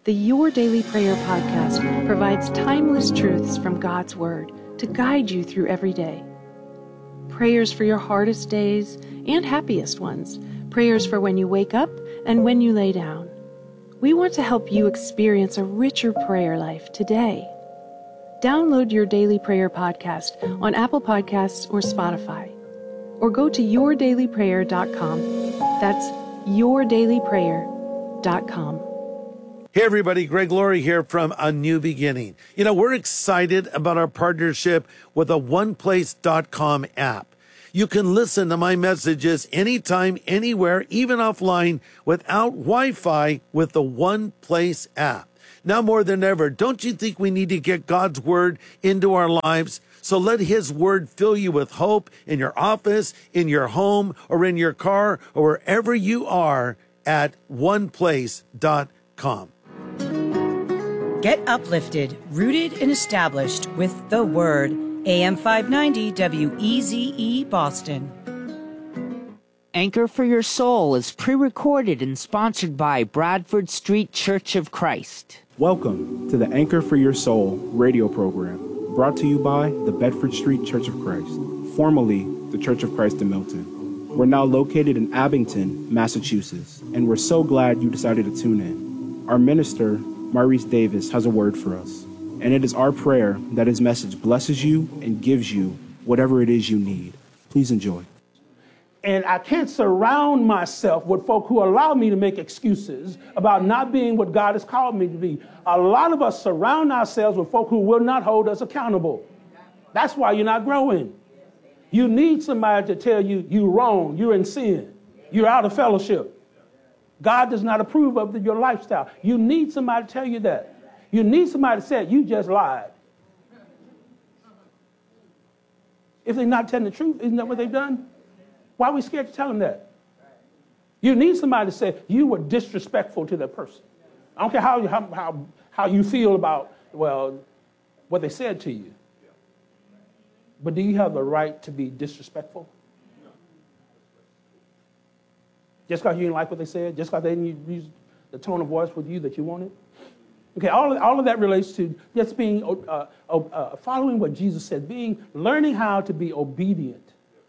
The Your Daily Prayer podcast provides timeless truths from God's Word to guide you through every day. Prayers for your hardest days and happiest ones. Prayers for when you wake up and when you lay down. We want to help you experience a richer prayer life today. Download Your Daily Prayer podcast on Apple Podcasts or Spotify. Or go to yourdailyprayer.com. That's yourdailyprayer.com. Hey everybody, Greg Laurie here from A New Beginning. We're excited about our partnership with the OnePlace.com app. You can listen to my messages anytime, anywhere, even offline, without Wi-Fi with the OnePlace app. Now more than ever, don't you think we need to get God's Word into our lives? So let His Word fill you with hope in your office, in your home, or in your car, or wherever you are at OnePlace.com. Get uplifted, rooted, and established with the Word. AM 590 WEZE Boston. Anchor for Your Soul is pre-recorded and sponsored by Bradford Street Church of Christ. Welcome to the Anchor for Your Soul radio program, brought to you by the Bedford Street Church of Christ, formerly the Church of Christ in Milton. We're now located in Abington, Massachusetts, and we're so glad you decided to tune in. Our minister, Maurice Davis, has a word for us, and it is our prayer that his message blesses you and gives you whatever it is you need. Please enjoy. And I can't surround myself with folk who allow me to make excuses about not being what God has called me to be. A lot of us surround ourselves with folk who will not hold us accountable. That's why you're not growing. You need somebody to tell you you're wrong, you're in sin, you're out of fellowship. God does not approve of your lifestyle. You need somebody to tell you that. You need somebody to say, you just lied. If they're not telling the truth, isn't that what they've done? Why are we scared to tell them that? You need somebody to say, you were disrespectful to that person. I don't care how you feel about, what they said to you. But do you have the right to be disrespectful? Just because you didn't like what they said? Just because they didn't use the tone of voice with you that you wanted? Okay, all of that relates to just being, following what Jesus said, learning how to be obedient.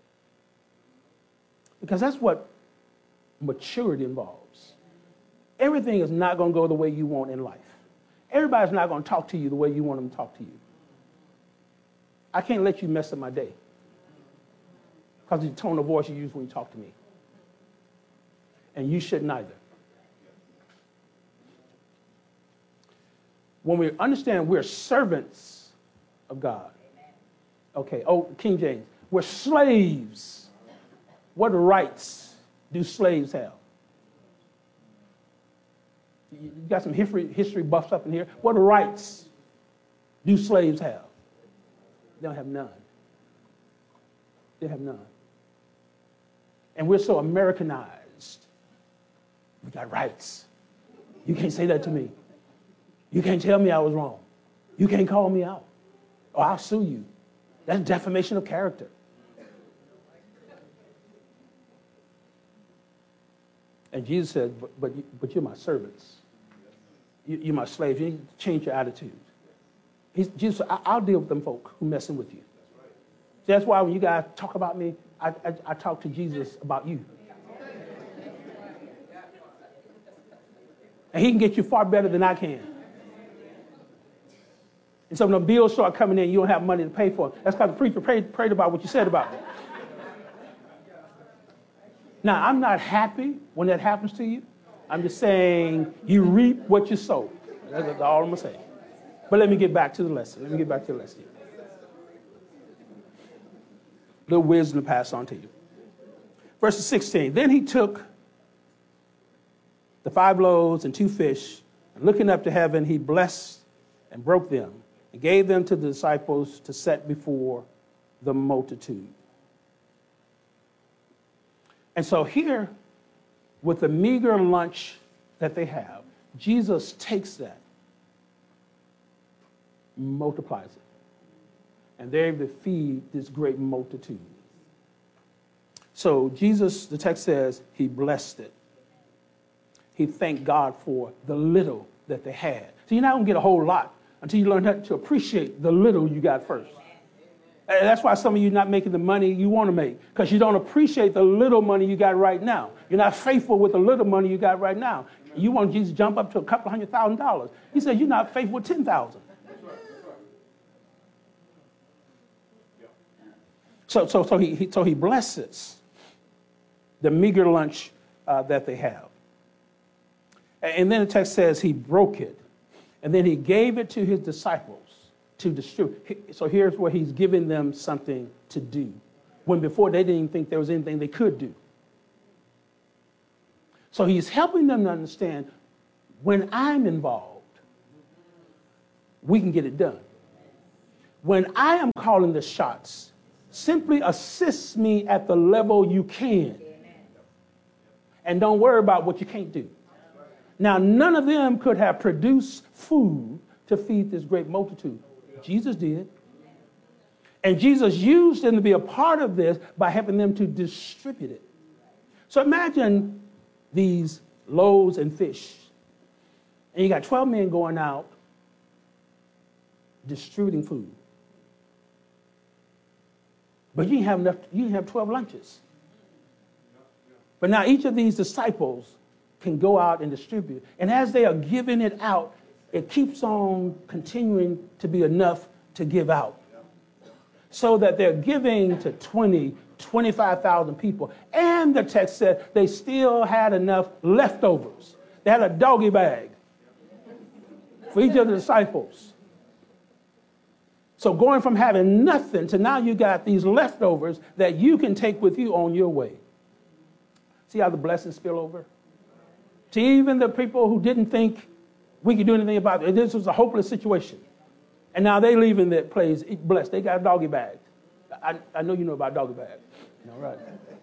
Because that's what maturity involves. Everything is not going to go the way you want in life. Everybody's not going to talk to you the way you want them to talk to you. I can't let you mess up my day because of the tone of voice you use when you talk to me. And you shouldn't either. When we understand we're servants of God. Okay, King James, we're slaves. What rights do slaves have? You got some history buffs up in here. What rights do slaves have? They don't have none. They have none. And we're so Americanized. We got rights. You can't say that to me. You can't tell me I was wrong. You can't call me out. Or I'll sue you. That's defamation of character. And Jesus said, but you're my servants. You're my slaves. You need to change your attitude. Jesus said, I'll deal with them folk who messing with you. That's why when you guys talk about me, I talk to Jesus about you. And he can get you far better than I can. And so when the bills start coming in, you don't have money to pay for it. That's because the preacher prayed about what you said about it. Now, I'm not happy when that happens to you. I'm just saying you reap what you sow. That's all I'm going to say. But let me get back to the lesson. A little wisdom to pass on to you. Verse 16, then he took the 5 loaves and 2 fish, and looking up to heaven, he blessed and broke them and gave them to the disciples to set before the multitude. And so here, with the meager lunch that they have, Jesus takes that, multiplies it, and they're able to feed this great multitude. So Jesus, the text says, he blessed it. He thanked God for the little that they had. So you're not going to get a whole lot until you learn how to appreciate the little you got first. And that's why some of you are not making the money you want to make, because you don't appreciate the little money you got right now. You're not faithful with the little money you got right now. You want Jesus to jump up to a couple $100,000. He said, you're not faithful with 10,000. So he blesses the meager lunch that they have. And then the text says he broke it, and then he gave it to his disciples to distribute. So here's where he's giving them something to do, when before they didn't even think there was anything they could do. So he's helping them to understand, when I'm involved, we can get it done. When I am calling the shots, simply assist me at the level you can. And don't worry about what you can't do. Now, none of them could have produced food to feed this great multitude. Jesus did. And Jesus used them to be a part of this by helping them to distribute it. So imagine these loaves and fish. And you got 12 men going out distributing food. But you didn't have enough, you didn't have 12 lunches. But now each of these disciples can go out and distribute. And as they are giving it out, it keeps on continuing to be enough to give out. So that they're giving to 20, 25,000 people. And the text said they still had enough leftovers. They had a doggy bag for each of the disciples. So going from having nothing to now you got these leftovers that you can take with you on your way. See how the blessings spill over? To even the people who didn't think we could do anything about it. This was a hopeless situation. And now they leaving that place blessed. They got doggy bags. I know you know about doggy bags. All right.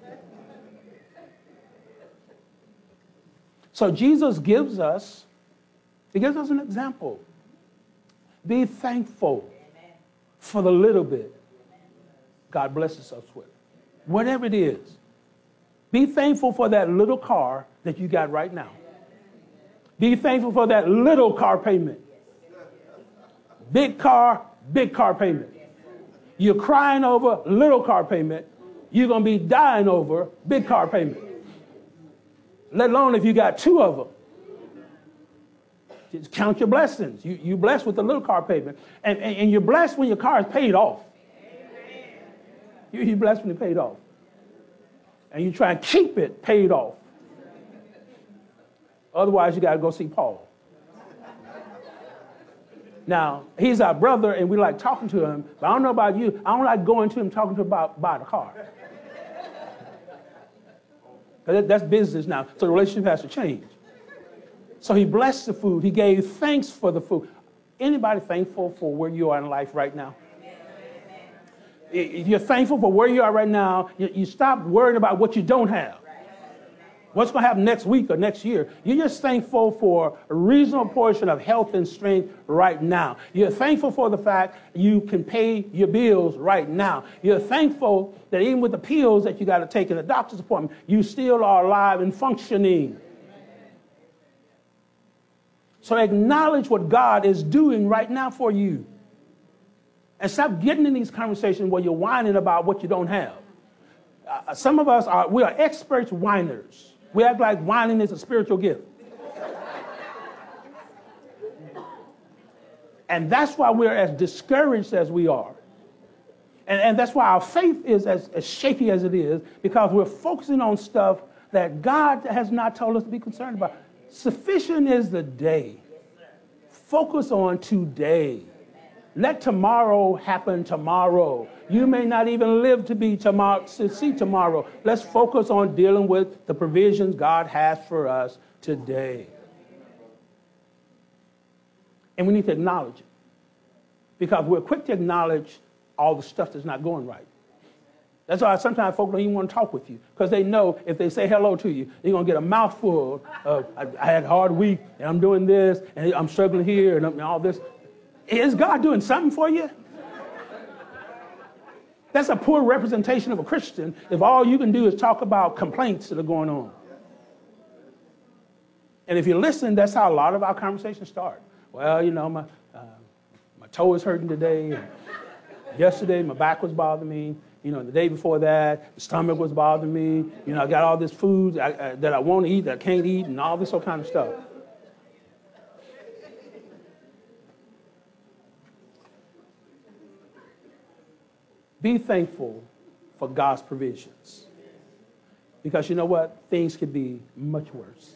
So Jesus gives us an example. Be thankful for the little bit God blesses us with. Whatever it is. Be thankful for that little car that you got right now. Be thankful for that little car payment. Big car payment. You're crying over little car payment. You're going to be dying over big car payment. Let alone if you got two of them. Just count your blessings. You're blessed with the little car payment. And you're blessed when your car is paid off. You're blessed when it's paid off. And you try and keep it paid off. Otherwise, you got to go see Paul. Now, he's our brother, and we like talking to him. But I don't know about you. I don't like going to him talking to him about the car. Because that's business now. So the relationship has to change. So he blessed the food. He gave thanks for the food. Anybody thankful for where you are in life right now? If you're thankful for where you are right now, you stop worrying about what you don't have. What's going to happen next week or next year? You're just thankful for a reasonable portion of health and strength right now. You're thankful for the fact you can pay your bills right now. You're thankful that even with the pills that you got to take in a doctor's appointment, you still are alive and functioning. So acknowledge what God is doing right now for you. And stop getting in these conversations where you're whining about what you don't have. Some of us we are experts whiners. We act like whining is a spiritual gift. And that's why we're as discouraged as we are. And that's why our faith is as shaky as it is, because we're focusing on stuff that God has not told us to be concerned about. Sufficient is the day. Focus on today. Let tomorrow happen tomorrow. You may not even live to be tomorrow, to see tomorrow. Let's focus on dealing with the provisions God has for us today. And we need to acknowledge it. Because we're quick to acknowledge all the stuff that's not going right. That's why sometimes folks don't even want to talk with you, because they know if they say hello to you, you're going to get a mouthful of, I had a hard week, and I'm doing this, and I'm struggling here, and all this. Is God doing something for you? That's a poor representation of a Christian if all you can do is talk about complaints that are going on. And if you listen, that's how a lot of our conversations start. Well, my toe is hurting today. And yesterday, my back was bothering me. The day before that, the stomach was bothering me. I got all this food that I want to eat that I can't eat and all this sort of kind of stuff. Be thankful for God's provisions. Because you know what? Things could be much worse.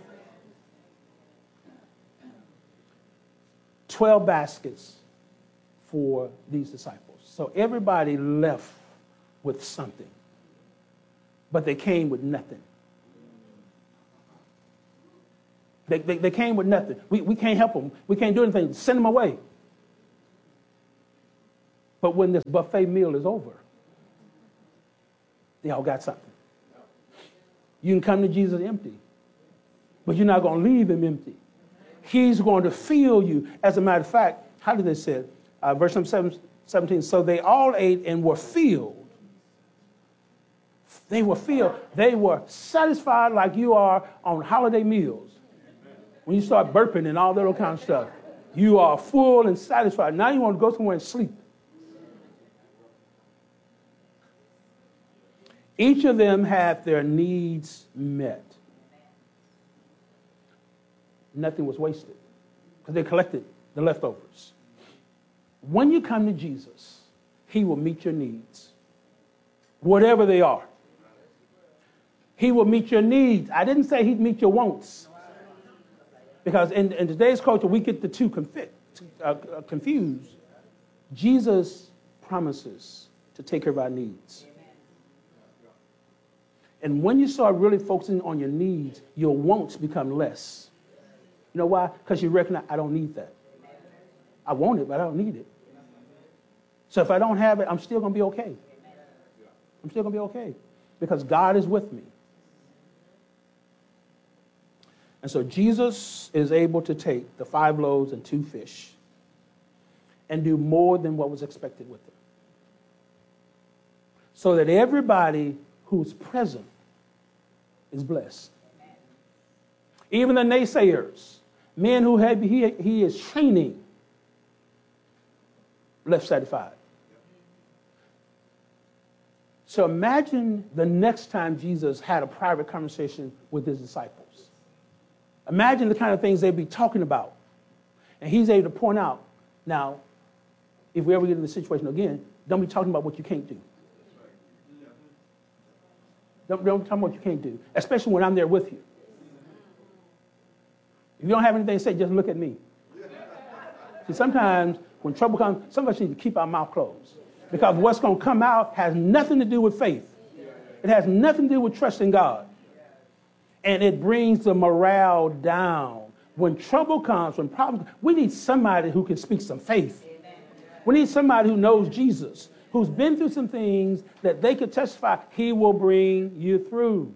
12 baskets for these disciples. So everybody left with something, but they came with nothing. They came with nothing. We can't help them. We can't do anything. Send them away. But when this buffet meal is over, they all got something. You can come to Jesus empty, but you're not going to leave him empty. He's going to fill you. As a matter of fact, how did they say it? Verse number 17, so they all ate and were filled. They were filled. They were satisfied like you are on holiday meals. When you start burping and all that kind of stuff, you are full and satisfied. Now you want to go somewhere and sleep. Each of them had their needs met. Nothing was wasted because they collected the leftovers. When you come to Jesus, he will meet your needs, whatever they are. He will meet your needs. I didn't say he'd meet your wants, because in today's culture, we get the two confused. Jesus promises to take care of our needs. And when you start really focusing on your needs, your wants become less. You know why? Because you recognize, I don't need that. I want it, but I don't need it. So if I don't have it, I'm still going to be okay. I'm still going to be okay because God is with me. And so Jesus is able to take the 5 loaves and 2 fish and do more than what was expected with them. So that everybody who's present is blessed. Even the naysayers, men who he is training, left satisfied. So imagine the next time Jesus had a private conversation with his disciples. Imagine the kind of things they'd be talking about. And he's able to point out, now, if we ever get in this situation again, don't be talking about what you can't do. Don't talk about what you can't do, especially when I'm there with you. If you don't have anything to say, just look at me. See, sometimes when trouble comes, some of us need to keep our mouth closed. Because what's going to come out has nothing to do with faith. It has nothing to do with trusting God. And it brings the morale down. When trouble comes, when problems come, we need somebody who can speak some faith. We need somebody who knows Jesus, who's been through some things that they could testify, he will bring you through.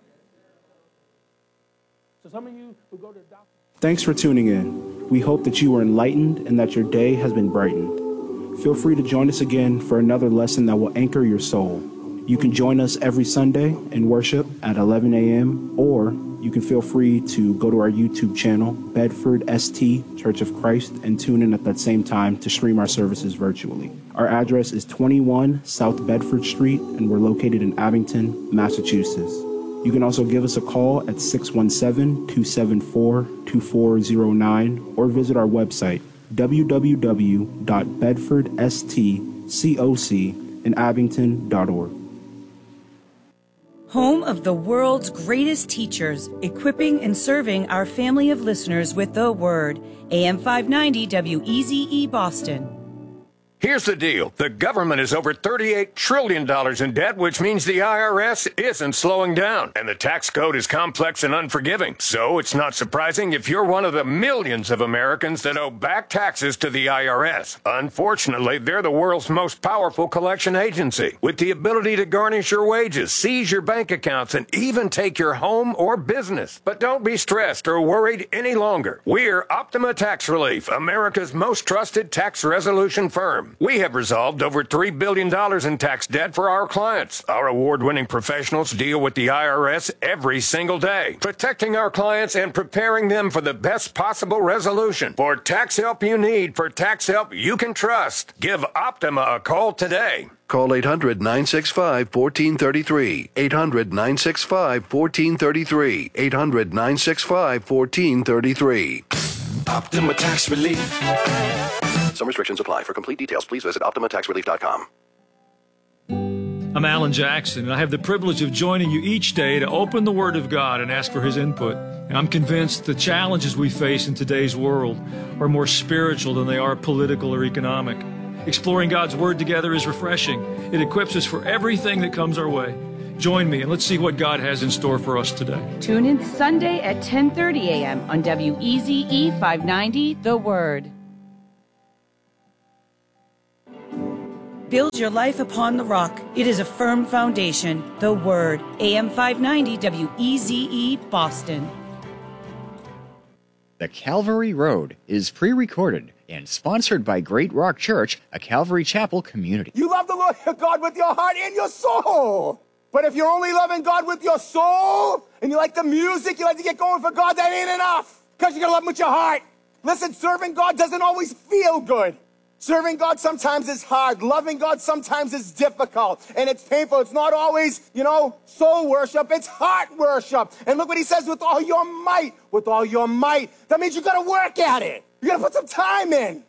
So some of you who go to the doctor. Thanks for tuning in. We hope that you were enlightened and that your day has been brightened. Feel free to join us again for another lesson that will anchor your soul. You can join us every Sunday in worship at 11 a.m. or you can feel free to go to our YouTube channel, Bedford St. Church of Christ, and tune in at that same time to stream our services virtually. Our address is 21 South Bedford Street, and we're located in Abington, Massachusetts. You can also give us a call at 617-274-2409 or visit our website, www.bedfordstcocinabington.org. Home of the world's greatest teachers, equipping and serving our family of listeners with the Word. AM 590 WEZE Boston. Here's the deal. The government is over $38 trillion in debt, which means the IRS isn't slowing down. And the tax code is complex and unforgiving. So it's not surprising if you're one of the millions of Americans that owe back taxes to the IRS. Unfortunately, they're the world's most powerful collection agency, with the ability to garnish your wages, seize your bank accounts, and even take your home or business. But don't be stressed or worried any longer. We're Optima Tax Relief, America's most trusted tax resolution firm. time. We have resolved over $3 billion in tax debt for our clients. Our award-winning professionals deal with the IRS every single day, protecting our clients and preparing them for the best possible resolution. For tax help you need, for tax help you can trust, give Optima a call today. Call 800-965-1433. 800-965-1433. 800-965-1433. Optima Tax Relief. Some restrictions apply. For complete details, please visit OptimaTaxRelief.com. I'm Alan Jackson, and I have the privilege of joining you each day to open the Word of God and ask for His input. And I'm convinced the challenges we face in today's world are more spiritual than they are political or economic. Exploring God's Word together is refreshing. It equips us for everything that comes our way. Join me and let's see what God has in store for us today. Tune in Sunday at 10:30 a.m. on WEZE 590, The Word. Build your life upon the rock. It is a firm foundation. The Word. AM 590 WEZE Boston. The Calvary Road is pre-recorded and sponsored by Great Rock Church, a Calvary Chapel community. You love the Lord your God with your heart and your soul. But if you're only loving God with your soul and you like the music, you like to get going for God, that ain't enough. Because you got to love Him with your heart. Listen, serving God doesn't always feel good. Serving God sometimes is hard. Loving God sometimes is difficult. And it's painful. It's not always, soul worship. It's heart worship. And look what He says, with all your might. With all your might. That means you got to work at it. You got to put some time in.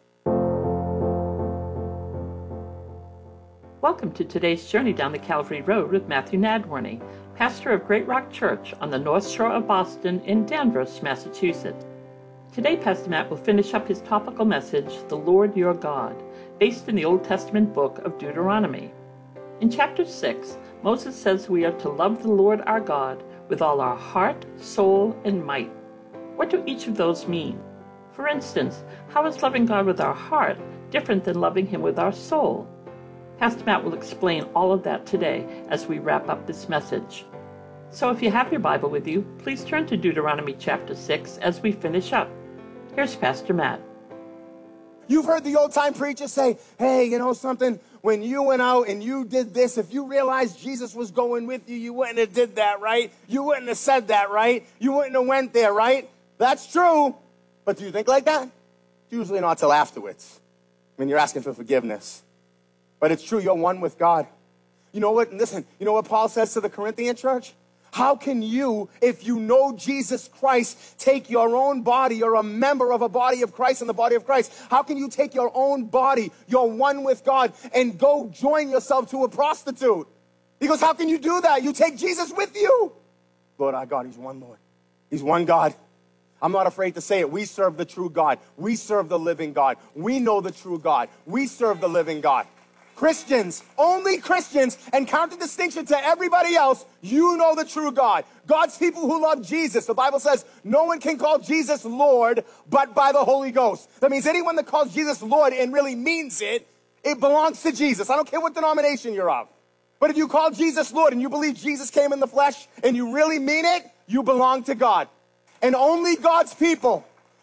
Welcome to today's journey down the Calvary Road with Matthew Nadworny, pastor of Great Rock Church on the North Shore of Boston in Danvers, Massachusetts. Today, Pastor Matt will finish up his topical message, The Lord Your God, based in the Old Testament book of Deuteronomy. In chapter 6, Moses says we are to love the Lord our God with all our heart, soul, and might. What do each of those mean? For instance, how is loving God with our heart different than loving Him with our soul? Pastor Matt will explain all of that today as we wrap up this message. So if you have your Bible with you, please turn to Deuteronomy chapter 6 as we finish up. Here's Pastor Matt. You've heard the old-time preacher say, hey, you know something? When you went out and you did this, if you realized Jesus was going with you, you wouldn't have did that, right? You wouldn't have said that, right? You wouldn't have went there, right? That's true. But do you think like that? Usually not till afterwards, when you're asking for forgiveness. But it's true, you're one with God. You know what? Listen, you know what Paul says to the Corinthian church? How can you, if you know Jesus Christ, take your own body, you're a member of a body of Christ in the body of Christ, how can you take your own body, you're one with God, and go join yourself to a prostitute? He goes, how can you do that? You take Jesus with you. Lord our God, He's one Lord. He's one God. I'm not afraid to say it. We serve the true God. We serve the living God. We know the true God. We serve the living God. Christians, only Christians, and counter-distinction to everybody else, you know the true God. God's people who love Jesus. The Bible says no one can call Jesus Lord but by the Holy Ghost. That means anyone that calls Jesus Lord and really means it, it belongs to Jesus. I don't care what denomination you're of. But if you call Jesus Lord and you believe Jesus came in the flesh and you really mean it, you belong to God. And only God's people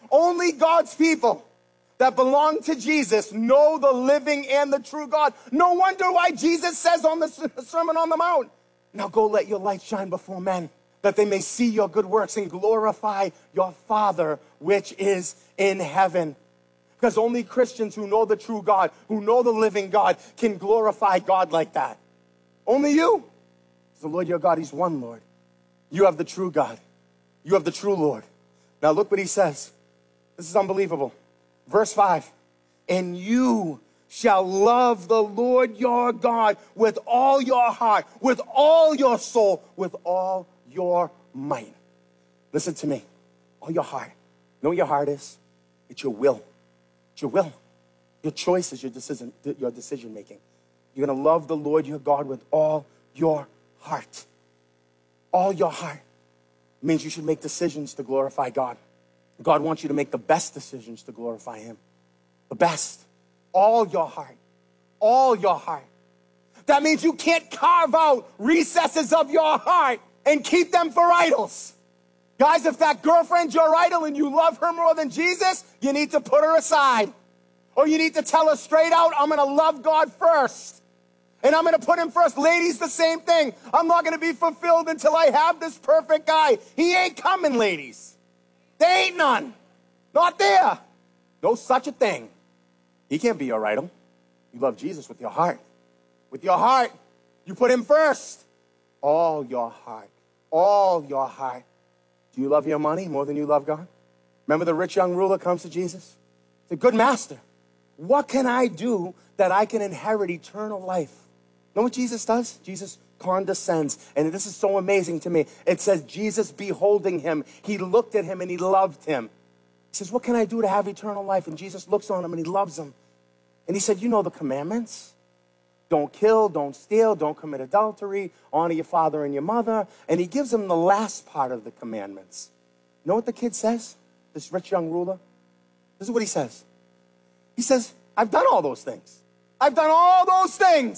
that belong to Jesus know the living and the true God. No wonder why Jesus says on the Sermon on the Mount, now go let your light shine before men, that they may see your good works and glorify your Father which is in heaven. Because only Christians who know the true God, who know the living God, can glorify God like that. Only you. The Lord your God, He's one Lord. You have the true God. You have the true Lord. Now look what He says. This is unbelievable. Verse 5, and you shall love the Lord your God with all your heart, with all your soul, with all your might. Listen to me. All your heart. You know what your heart is? It's your will. It's your will. Your choices, your decision making. You're going to love the Lord your God with all your heart. All your heart means you should make decisions to glorify God. God wants you to make the best decisions to glorify Him. The best. All your heart. All your heart. That means you can't carve out recesses of your heart and keep them for idols. Guys, if that girlfriend's your idol and you love her more than Jesus, you need to put her aside. Or you need to tell her straight out, I'm going to love God first. And I'm going to put him first. Ladies, the same thing. I'm not going to be fulfilled until I have this perfect guy. He ain't coming, ladies. There ain't none. Not there. No such a thing. He can't be your idol. You love Jesus with your heart. With your heart. You put him first. All your heart. All your heart. Do you love your money more than you love God? Remember the rich young ruler comes to Jesus? He said, good master, what can I do that I can inherit eternal life? You know what Jesus does? Jesus condescends. And this is so amazing to me. It says, Jesus beholding him, he looked at him and he loved him. He says, what can I do to have eternal life? And Jesus looks on him and he loves him. And he said, you know the commandments. Don't kill, don't steal, don't commit adultery, honor your father and your mother. And he gives him the last part of the commandments. You know what the kid says? This rich young ruler? This is what he says. He says, I've done all those things. I've done all those things.